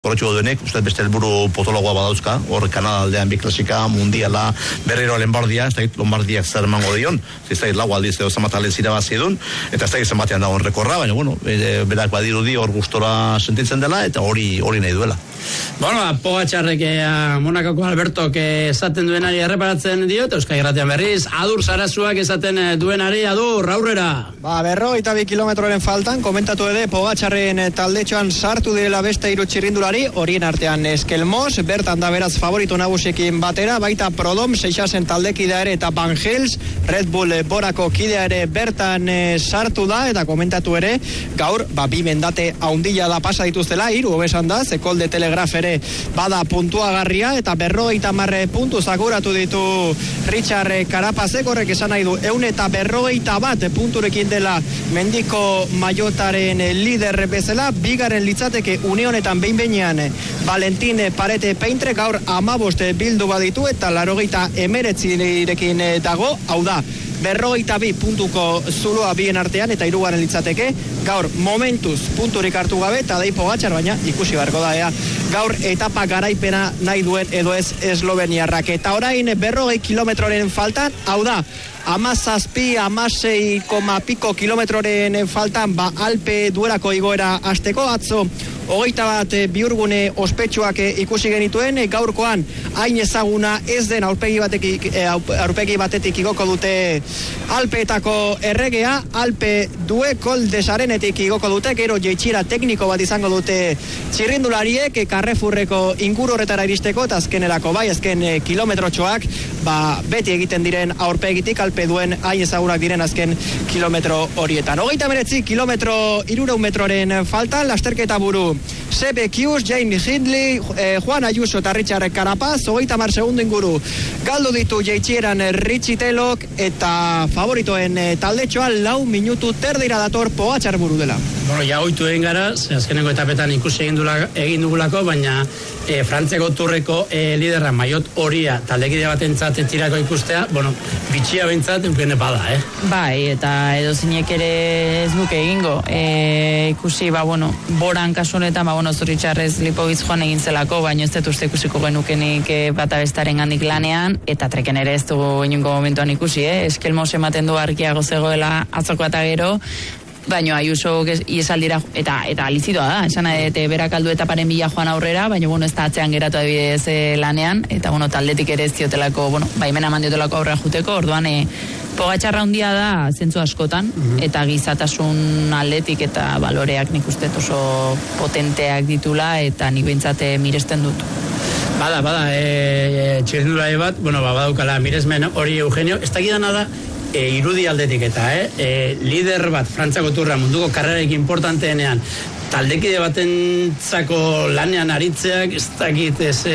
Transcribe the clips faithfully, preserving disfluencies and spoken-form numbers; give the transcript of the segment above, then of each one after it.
Horretxo duenek, uste beste helburu potologoa badauzka, hor Kanada aldean bi klasika, mundiala, berriro Lombardia, ez da Lombardiak zer emango dion, ez da lau aldiz edo zamatale zirabazi duen, eta ez da zamatean dagoen rekorra, baina bueno, berak badirudi hor gustora sentitzen dela, eta hori hori nahi duela. Bueno, Pogačarrek Monakoko Albertok esaten duenari erreparatzen dio, eta Euskal Irratian berriz, Adur Sarasuak esaten duenari, Adur, aurrera. Ba, berro, eta bi kilometroren faltan, komentatu ede, Pogačarren taldetxoan sartu direla beste hiru txirrindulari, horien artean Eskelmos, bertan da beraz favorito nagusekin batera, baita Prodom, Seixasen taldekidea ere, eta Van Gils, Red Bull Borako kidea ere bertan e, sartu da, eta komentatu ere, gaur, ba, bi mendate haundila da pasa dituztela, hiru hobesan da, Zekolde Telegraf ere bada puntuagarria, eta berrogeita marre puntu zakuratu ditu Richard Carapazek, horrek esan nahi du, eun eta berrogeita bat punturekin dela mendiko maiotaren lider bezala, bigaren litzateke une honetan behin behinean Valentin Parete Peintre, gaur amabost bildu baditu, eta larogeita emeretzirekin dago, hau da, berrogeita bi puntuko zuloa bien artean, eta hirugarren litzateke, gaur momentuz punturik hartu gabe, eta dei Pogačar, baina ikusi beharko da, ea, gaur etapa garaipena nahi duen edo ez esloveniarrak, eta orain berrogei kilometroren faltan, hau da, amazazpi, amasei koma piko kilometroren faltan, ba, Alpe duerako igoera hasteko, atzo, hogeita bat bihurgune ospetsuak ikusi genituen, gaurkoan hain ezaguna ez den aurpegi batetik, aurpegi batetik igoko dute Alpeetako erregea, Alpe due koldesarenetik igoko dute, gero jeitxira tekniko bat izango dute txirrindulariek, Carrefourreko inguru horretara iristeko, eta azkenerako bai, azken kilometrotxoak, ba, beti egiten diren aurpegitik, Alpe duen hain ezagunak diren azken kilometro horietan. Hogeita meretzi kilometro hirurehun metroren falta, lasterketa buru Sebe Kius, Jane Hindley, eh, Juan Ayuso eta Richard Carapaz, hogeita mar segundo inguru galdu ditu jeitxieran Richie Telok, eta favoritoen eh, taldetxoan lau minutu terdira dator Pogačar buru dela. Bueno, ja oitu egin gara, ze azkeneko etapetan ikusi egin, dula, egin dugulako, baina e, Frantzeko turreko e, liderra maiot horia taldekide batentzat tirako ikustea, bueno, bitxia behintzat eukene bada, eh? Bai, eta edo zinek ere ez buke egingo. E, ikusi, ba, bueno, boran kasu honetan, ba, bueno, Zoritxarrez Lipogitz joan egin zelako, baina ez dut uste ikusiko genukenik e, bata bestaren gandik lanean, eta treken ere ez dugu inungo momentuan ikusi, eh? Eskelmos ematen du argiago zegoela atzoko eta gero, baina Ayuso iesaldira eta eta alizidoa da, esan eta berak aldu etaparen bila joan aurrera, baina bueno, ez da atzean geratu adibidez e, lanean, eta bueno, taldetik ere ez diotelako, bueno, baimena eman diotelako aurrera juteko, orduan e, Pogačarra handia da zentzu askotan, mm-hmm. eta gizatasun aldetik eta baloreak nik uste oso potenteak ditula, eta nik behintzat miresten dut. Bada, bada, e, e, txirrindulari bat, bueno, ba, badaukala miresmen hori Eugenio, ez dakidana da, E, irudi aldetik eta, eh? E, lider bat, Frantzako turra, munduko karrerarik importanteenean, taldekide batentzako lanean aritzeak, ez dakit, ez e,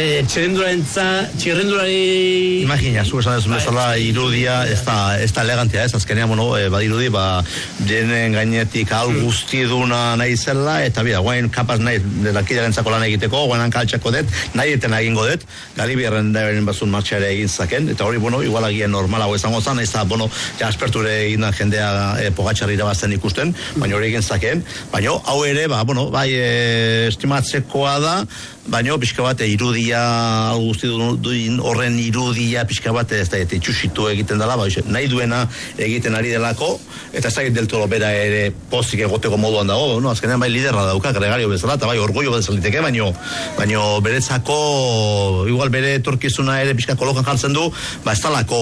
txirrindulari... Imagina, zu esan ez bezala irudia, ez da, ez da elegantia, ez, azkenean, bueno, e, badirudi, ba, jenen gainetik al guztiduna nahi zela, eta bida, guain kapaz nahi, lakidearentzako lan egiteko, guain hankaltxako dut, nahi eten egingo dut, Galibierren daiberen bazun martxare egin zaken, eta hori, bueno, igual agien normalago izango zan, ez da, bueno, ja asperture egin da jendea e, Pogačar irabazten ikusten, baina hori egin zaken, baina hau ere, ba, bueno, bai, e, estimatzekoa da, baina pixka bat irudia guzti duen horren irudia pixka bat ez da, eta itxusitu egiten dela, bai, nahi duena egiten ari delako, eta ez da del toro bera ere pozik egoteko moduan dago, no? Azkenean bai liderra dauka, gregario bezala, eta bai orgullo bat ezaliteke, baino, baino beretzako, igual bere etorkizuna ere pixka kolokan jartzen du, ba ez talako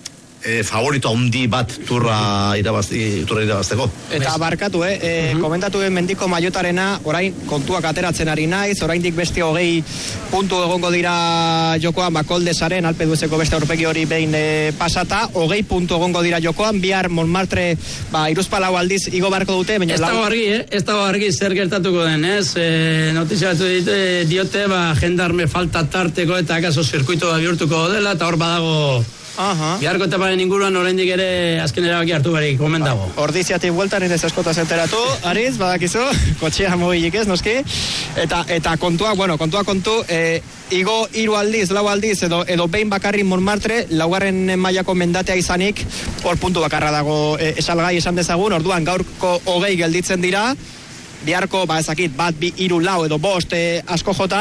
E, favorito handi bat turra irabazti, turra irabazteko. Eta barkatu, eh? E, uh-huh. Komentatu den mendiko maiotarena, orain kontuak ateratzen ari naiz, oraindik beste hogei puntu egongo dira jokoan, bakoldesaren, Alpe duezeko beste aurpegi hori behin e, pasata, hogei puntu egongo dira jokoan, bihar Montmartre, ba, iruzpalau aldiz igo barko dute, baina... Ez dago argi, eh? Ez dago argi zer gertatuko den, ez? E, notizia batu dite, diote, ba, jendarme falta tarteko eta akaso zirkuito da bihurtuko dela, eta hor badago... Aha. Biharko etaparen inguruan oraindik ere azken erabaki hartu barik, komen dago. Ordiziatik bueltan ez eskotaz enteratu, Ariz, badakizu, kotxea mobilik ez, noski, eta, eta kontua, bueno, kontua kontu, e, igo hiru aldiz, lau aldiz, edo, edo behin bakarri Montmartre, laugarren mailako mendatea izanik, hor puntu bakarra dago e, esalgai esan dezagun, orduan gaurko hogei gelditzen dira, biharko, ba ezakit, bat, bi, hiru, lau edo bost e, asko jota,